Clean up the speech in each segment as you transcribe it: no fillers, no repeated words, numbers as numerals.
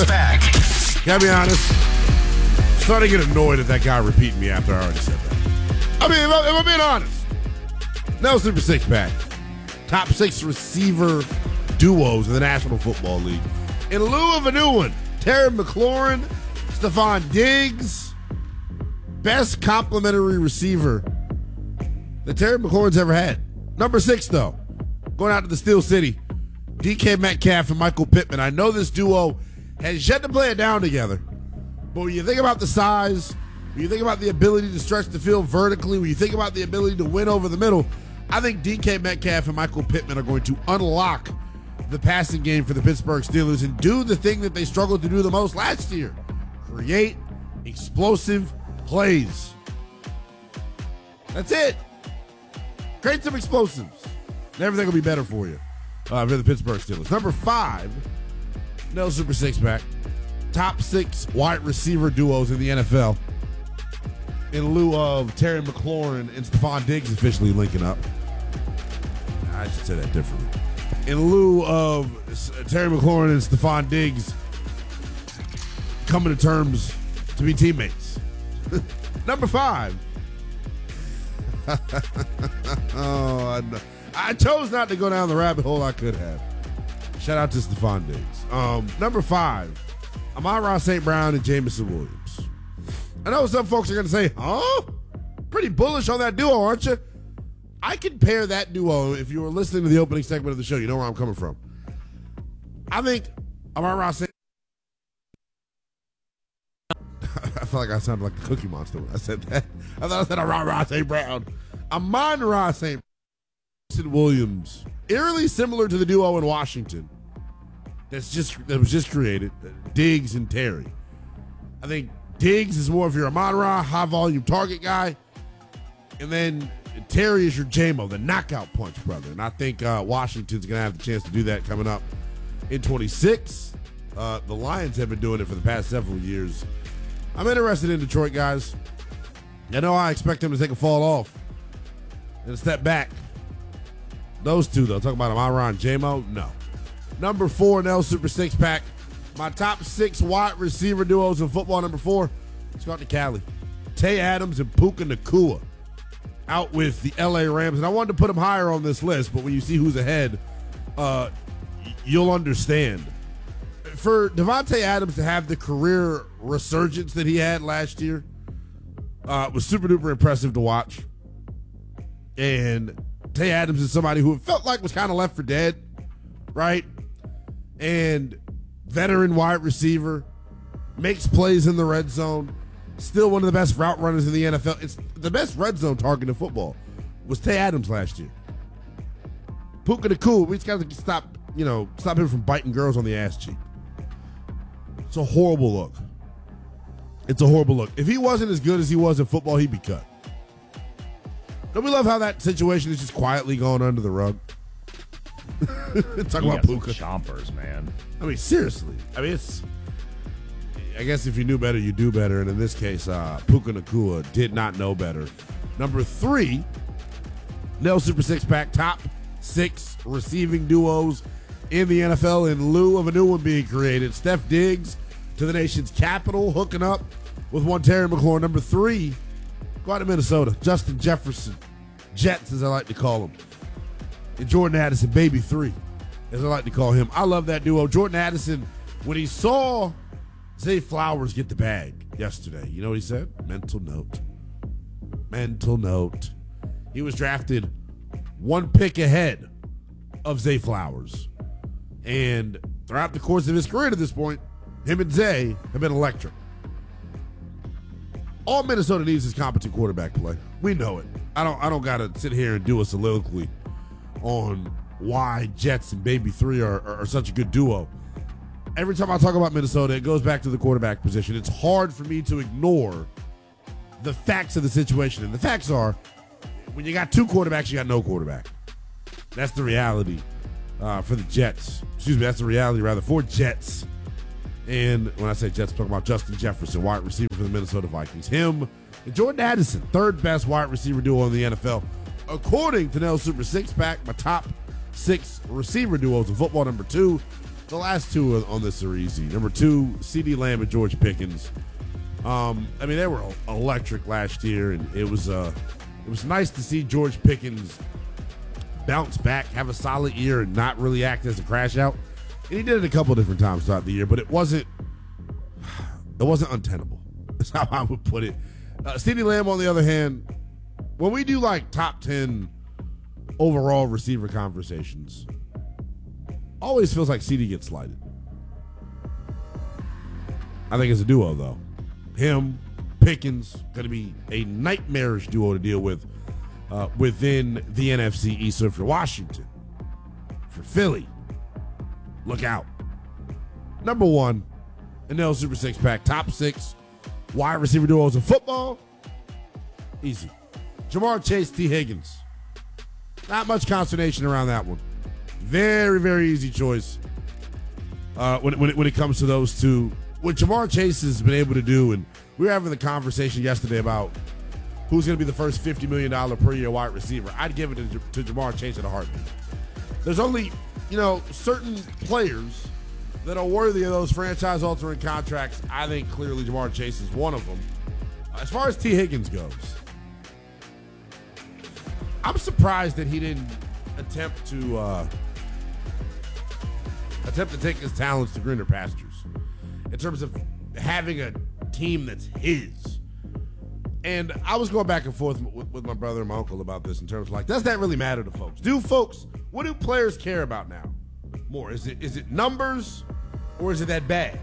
Pack. Gotta be honest. Starting to get annoyed at that guy repeating me after I already said that. I mean, if I'm being honest, no Super Six Pack. Top 6 receiver duos in the National Football League. In lieu of a new one, Terry McLaurin, Stephon Diggs, best complimentary receiver that Terry McLaurin's ever had. Number 6, though, going out to the Steel City, DK Metcalf and Michael Pittman. I know this duo has yet to play it down together, but when you think about the size, when you think about the ability to stretch the field vertically, when you think about the ability to win over the middle, I think DK Metcalf and Michael Pittman are going to unlock the passing game for the Pittsburgh Steelers and do the thing that they struggled to do the most last year: create explosive plays. That's it. Create some explosives. And everything will be better for you for the Pittsburgh Steelers. Number 5, no Super Six Pack. Top 6 wide receiver duos in the NFL. In lieu of Terry McLaurin and Stephon Diggs officially linking up. I should say that differently. In lieu of Terry McLaurin and Stephon Diggs coming to terms to be teammates. Number 5. I chose not to go down the rabbit hole I could have. Shout out to Stephon Diggs. Number 5, Amon-Ra St. Brown and Jameson Williams. I know some folks are going to say, huh? Pretty bullish on that duo, aren't you? I can pair that duo. If you were listening to the opening segment of the show, you know where I'm coming from. I think Amon-Ra St. I feel like I sounded like the Cookie Monster when I said that. I thought I said Amon-Ra St. Brown. Amon-Ra St. Williams. Eerily similar to the duo in Washington that was just created, Diggs and Terry. I think Diggs is more of your Amon-Ra, high-volume target guy. And then Terry is your J-Mo, the knockout punch brother. And I think Washington's going to have the chance to do that coming up in 26. The Lions have been doing it for the past several years. I'm interested in Detroit, guys. I know I expect them to take a fall off and a step back. Those two, though, talking about Amon-Ra and J-Mo, no. Number 4, Nell Super Six Pack. My top 6 wide receiver duos in football. Number 4, let's go out to Cali. Tay Adams and Puka Nacua out with the LA Rams. And I wanted to put them higher on this list, but when you see who's ahead, you'll understand. For Devontae Adams to have the career resurgence that he had last year was super duper impressive to watch. And Tay Adams is somebody who it felt like was kind of left for dead, right? And veteran wide receiver, makes plays in the red zone, still one of the best route runners in the NFL. It's the best red zone target in football was Tay Adams last year. Puka Nacua, we just got to stop him from biting girls on the ass cheek. It's a horrible look. It's a horrible look. If he wasn't as good as he was in football, he'd be cut. Don't we love how that situation is just quietly going under the rug? Talk about Puka. Chompers, man. I mean, seriously. I mean, I guess if you knew better, you do better. And in this case, Puka Nacua did not know better. Number 3, Nell Super Six Pack, top 6 receiving duos in the NFL in lieu of a new one being created. Steph Diggs to the nation's capital, hooking up with one Terry McLaurin. Number 3, go out to Minnesota. Justin Jefferson, Jets as I like to call him. And Jordan Addison, Baby 3, as I like to call him. I love that duo. Jordan Addison, when he saw Zay Flowers get the bag yesterday, you know what he said? Mental note. Mental note. He was drafted 1 pick ahead of Zay Flowers. And throughout the course of his career to this point, him and Zay have been electric. All Minnesota needs is competent quarterback play. We know it. I don't got to sit here and do a soliloquy on why Jets and Baby 3 are such a good duo. Every time I talk about Minnesota, it goes back to the quarterback position. It's hard for me to ignore the facts of the situation. And the facts are, when you got 2 quarterbacks, you got no quarterback. That's the reality for the Jets. Excuse me, that's the reality, rather, for Jets. And when I say Jets, I'm talking about Justin Jefferson, wide receiver for the Minnesota Vikings. Him and Jordan Addison, 3rd best wide receiver duo in the NFL. According to Nell Super Six Pack, my top 6 receiver duos in football. Number 2, The last two on this are easy. Number 2, CeeDee Lamb and George Pickens. They were electric last year, and it was nice to see George Pickens bounce back, have a solid year, and not really act as a crash out. And he did it a couple different times throughout the year, but it wasn't untenable. That's how I would put it. CeeDee Lamb, on the other hand, when we do like top 10 overall receiver conversations, always feels like CeeDee gets slighted. I think it's a duo, though. Him, Pickens, going to be a nightmarish duo to deal with within the NFC East. So for Washington, for Philly, look out. Number 1, NL Super Six Pack, top 6 wide receiver duos in football. Easy. Ja'Marr Chase, T. Higgins. Not much consternation around that one. Very, very easy choice when it comes to those two. What Ja'Marr Chase has been able to do, and we were having the conversation yesterday about who's going to be the first $50 million per year wide receiver. I'd give it to Ja'Marr Chase in a heartbeat. There's only, certain players that are worthy of those franchise-altering contracts. I think clearly Ja'Marr Chase is one of them. As far as T. Higgins goes, I'm surprised that he didn't attempt to take his talents to greener pastures in terms of having a team that's his. And I was going back and forth with my brother and my uncle about this in terms of does that really matter to folks? What do players care about now more? Is it numbers, or is it that bag?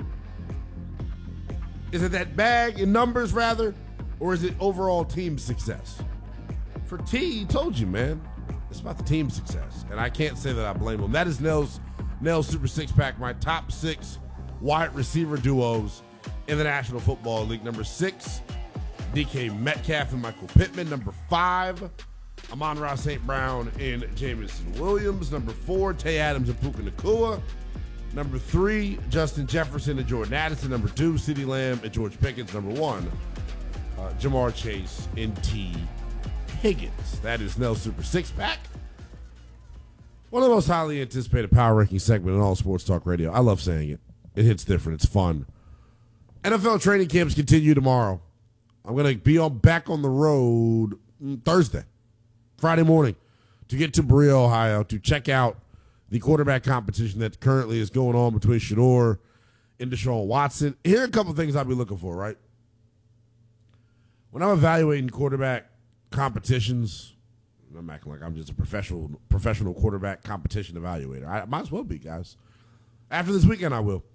Is it that bag in numbers rather, or is it overall team success? For T, he told you, man, it's about the team success, and I can't say that I blame him. That is Nell's Super Six Pack, my top 6 wide receiver duos in the National Football League. Number 6, DK Metcalf and Michael Pittman. Number 5, Amon-Ra St. Brown and Jameson Williams. Number 4, Tay Adams and Puka Nacua. Number 3, Justin Jefferson and Jordan Addison. Number 2, CeeDee Lamb and George Pickens. Number 1, Ja'Marr Chase and T. Higgins. That is Nell's Super Six Pack. One of the most highly anticipated power ranking segment in all sports talk radio. I love saying it. It hits different. It's fun. NFL training camps continue tomorrow. I'm going to be back on the road Friday morning, to get to Berea, Ohio, to check out the quarterback competition that currently is going on between Shedeur and Deshaun Watson. Here are a couple things I'll be looking for, right? When I'm evaluating quarterback competitions, I'm acting like I'm just a professional quarterback competition evaluator. I might as well be, guys. After this weekend, I will.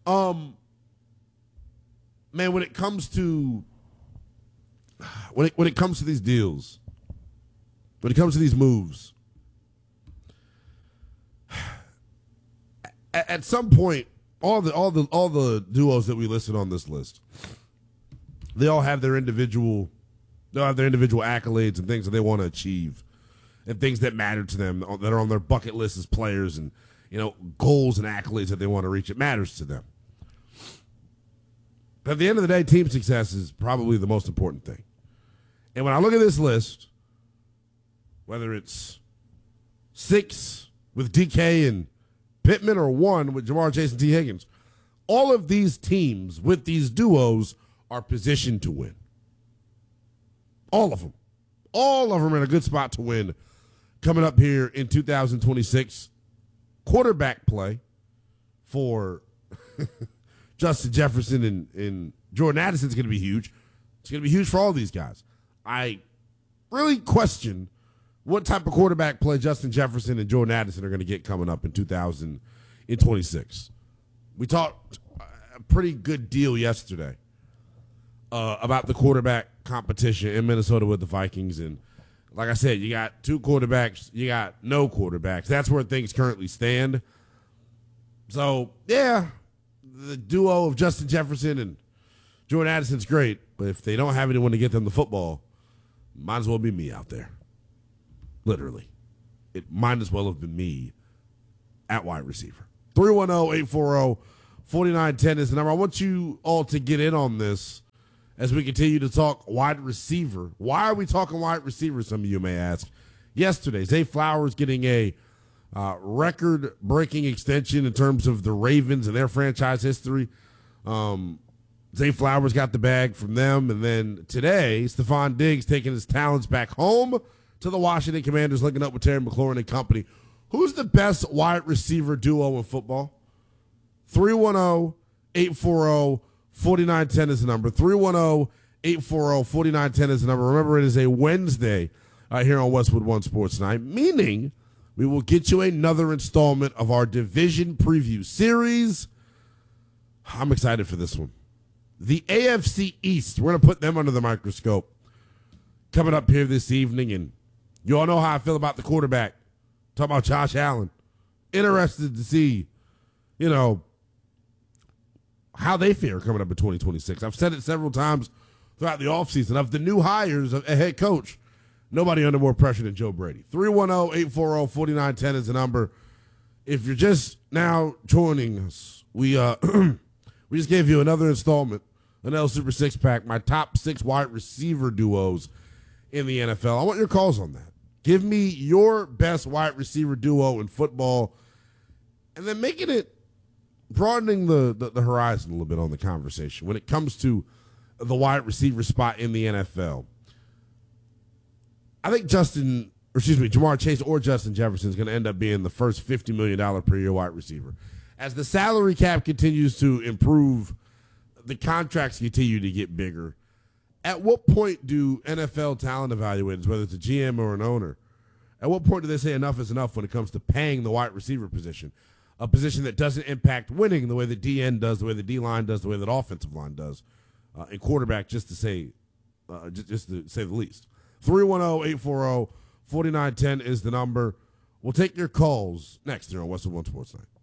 Man, when it comes to these deals, when it comes to these moves, at some point, all the duos that we listed on this list, they all have their individual accolades and things that they want to achieve, and things that matter to them that are on their bucket list as players, and goals and accolades that they want to reach. It matters to them. But at the end of the day, team success is probably the most important thing. And when I look at this list, whether it's 6 with DK and Pittman or 1 with Ja'Marr Chase and T. Higgins, all of these teams with these duos are positioned to win. All of them. All of them are in a good spot to win coming up here in 2026. Quarterback play for Justin Jefferson and Jordan Addison is going to be huge. It's going to be huge for all these guys. I really question what type of quarterback play Justin Jefferson and Jordan Addison are going to get coming up in 2026. We talked a pretty good deal yesterday about the quarterback competition in Minnesota with the Vikings. And like I said, you got 2 quarterbacks, you got no quarterbacks. That's where things currently stand. So, yeah, the duo of Justin Jefferson and Jordan Addison's great, but if they don't have anyone to get them the football, might as well be me out there. Literally. It might as well have been me at wide receiver. 310-840-4910 is the number. I want you all to get in on this as we continue to talk wide receiver. Why are we talking wide receiver, some of you may ask? Yesterday, Zay Flowers getting a record-breaking extension in terms of the Ravens and their franchise history. Zay Flowers got the bag from them. And then today, Stephon Diggs taking his talents back home to the Washington Commanders, linking up with Terry McLaurin and company. Who's the best wide receiver duo in football? 310-840-4910 is the number. 310-840-4910 is the number. Remember, it is a Wednesday here on Westwood One Sports Night, meaning we will get you another installment of our division preview series. I'm excited for this one. The AFC East, we're going to put them under the microscope coming up here this evening. And you all know how I feel about the quarterback. Talk about Josh Allen. Interested to see, how they fare coming up in 2026. I've said it several times throughout the offseason. Of the new hires of a head coach, nobody under more pressure than Joe Brady. 310-840-4910 is the number. If you're just now joining us, we just gave you another installment, an L Super Six Pack, my top 6 wide receiver duos in the NFL. I want your calls on that. Give me your best wide receiver duo in football, and then broadening the horizon a little bit on the conversation when it comes to the wide receiver spot in the NFL. I think Jamar Chase or Justin Jefferson is going to end up being the first $50 million per year wide receiver. As the salary cap continues to improve, the contracts continue to get bigger. At what point do NFL talent evaluators, whether it's a GM or an owner, at what point do they say enough is enough when it comes to paying the wide receiver position? A position that doesn't impact winning the way the DN does, the way the D-line does, the way that offensive line does, and quarterback, just to say the least. 310-840-4910 is the number. We'll take your calls next here on Westwood One Sports Night.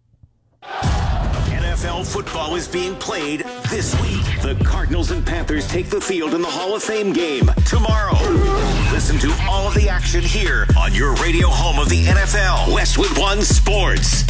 NFL football is being played this week. The Cardinals and Panthers take the field in the Hall of Fame game tomorrow. Listen to all of the action here on your radio home of the NFL, Westwood One Sports.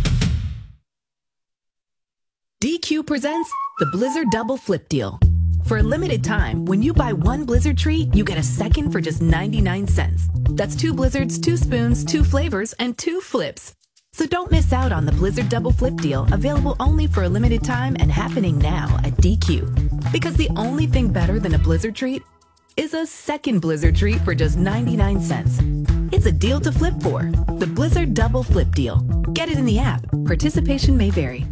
DQ presents the Blizzard Double Flip Deal. For a limited time, when you buy one Blizzard treat, you get a second for just 99 cents. That's 2 Blizzards, 2 spoons, 2 flavors, and 2 flips. So don't miss out on the Blizzard Double Flip Deal, available only for a limited time and happening now at DQ. Because the only thing better than a Blizzard treat is a second Blizzard treat for just 99 cents. It's a deal to flip for. The Blizzard Double Flip Deal. Get it in the app. Participation may vary.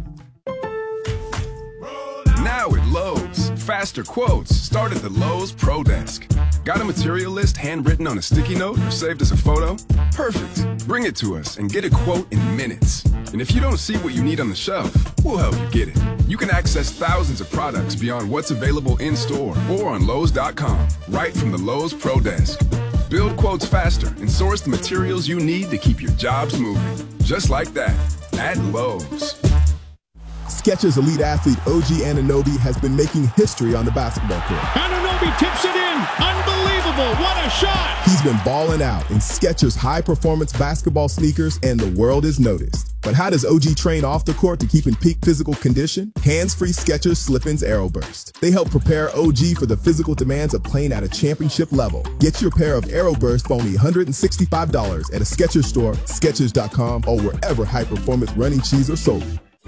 Now at Lowe's, faster quotes start at the Lowe's Pro Desk. Got a material list handwritten on a sticky note or saved as a photo? Perfect. Bring it to us and get a quote in minutes. And if you don't see what you need on the shelf, we'll help you get it. You can access thousands of products beyond what's available in-store or on Lowe's.com, right from the Lowe's Pro Desk. Build quotes faster and source the materials you need to keep your jobs moving. Just like that, at Lowe's. Skechers elite athlete OG Anunoby has been making history on the basketball court. Anunoby tips it in. Unbelievable. What a shot. He's been balling out in Skechers high-performance basketball sneakers, and the world is noticed. But how does OG train off the court to keep in peak physical condition? Hands-free Skechers Slip-ins Aeroburst. They help prepare OG for the physical demands of playing at a championship level. Get your pair of Aeroburst for only $165 at a Skechers store, Skechers.com, or wherever high-performance running shoes are sold.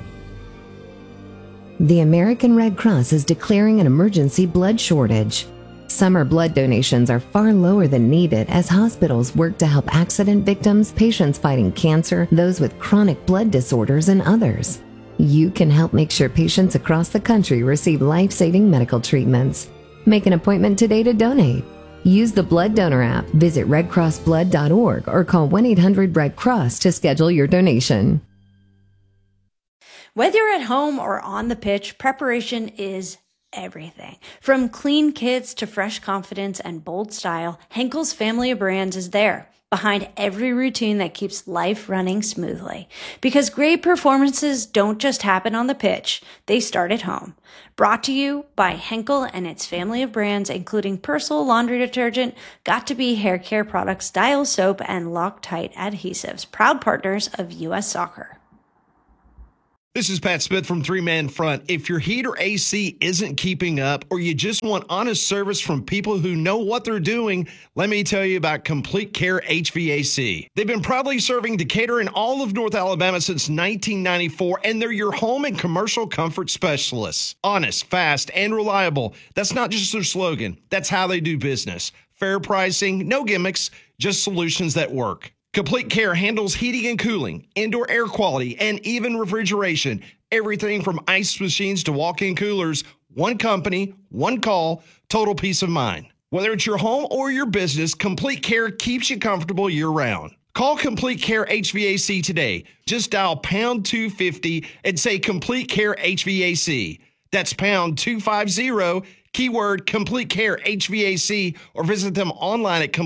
The American Red Cross is declaring an emergency blood shortage. Summer blood donations are far lower than needed as hospitals work to help accident victims, patients fighting cancer, those with chronic blood disorders, and others. You can help make sure patients across the country receive life-saving medical treatments. Make an appointment today to donate. Use the Blood Donor app, visit redcrossblood.org, or call 1-800-RED-CROSS to schedule your donation. Whether you're at home or on the pitch, preparation is everything. From clean kits to fresh confidence and bold style, Henkel's family of brands is there, behind every routine that keeps life running smoothly. Because great performances don't just happen on the pitch, they start at home. Brought to you by Henkel and its family of brands, including Persil laundry detergent, Got2b hair care products, Dial soap, and Loctite adhesives, proud partners of U.S. Soccer. This is Pat Smith from Three Man Front. If your heat or AC isn't keeping up, or you just want honest service from people who know what they're doing, let me tell you about Complete Care HVAC. They've been proudly serving Decatur and all of North Alabama since 1994, and they're your home and commercial comfort specialists. Honest, fast, and reliable. That's not just their slogan. That's how they do business. Fair pricing, no gimmicks, just solutions that work. Complete Care handles heating and cooling, indoor air quality, and even refrigeration. Everything from ice machines to walk-in coolers. One company, one call, total peace of mind. Whether it's your home or your business, Complete Care keeps you comfortable year-round. Call Complete Care HVAC today. Just dial pound 250 and say Complete Care HVAC. That's pound 250, keyword Complete Care HVAC, or visit them online at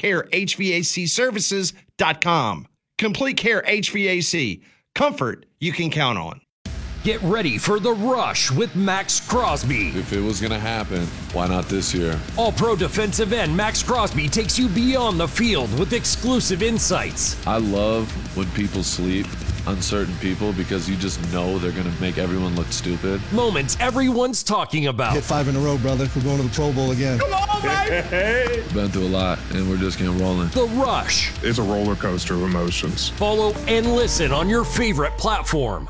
CompleteCareHVACservices.com. Complete Care HVAC. Comfort you can count on. Get ready for The Rush with Max Crosby. If it was going to happen, why not this year? All-pro defensive end Max Crosby takes you beyond the field with exclusive insights. I love when people sleep, uncertain people, because you just know they're going to make everyone look stupid. Moments everyone's talking about. Hit 5 in a row, brother. We're going to the Pro Bowl again. Come on, baby! Hey. Been through a lot, and we're just getting rolling. The Rush. It's a roller coaster of emotions. Follow and listen on your favorite platform.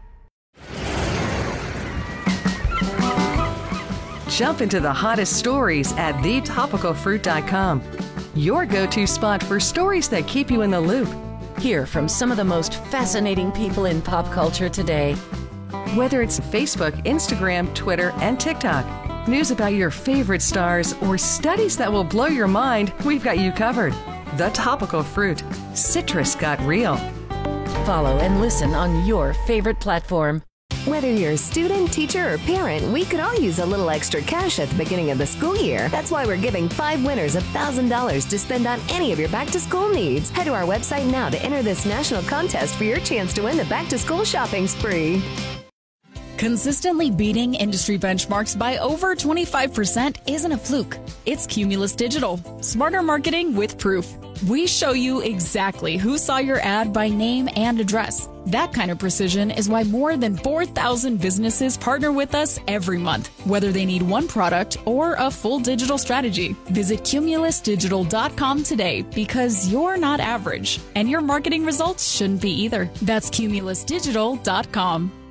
Jump into the hottest stories at thetopicalfruit.com. Your go-to spot for stories that keep you in the loop. Hear from some of the most fascinating people in pop culture today. Whether it's Facebook, Instagram, Twitter, and TikTok, news about your favorite stars, or studies that will blow your mind, we've got you covered. The Topical Fruit. Citrus got real. Follow and listen on your favorite platform. Whether you're a student, teacher, or parent, we could all use a little extra cash at the beginning of the school year. That's why we're giving 5 winners $1,000 to spend on any of your back-to-school needs. Head to our website now to enter this national contest for your chance to win the back-to-school shopping spree. Consistently beating industry benchmarks by over 25% isn't a fluke. It's Cumulus Digital. Smarter marketing with proof. We show you exactly who saw your ad by name and address. That kind of precision is why more than 4,000 businesses partner with us every month, whether they need one product or a full digital strategy. Visit cumulusdigital.com today, because you're not average, and your marketing results shouldn't be either. That's cumulusdigital.com.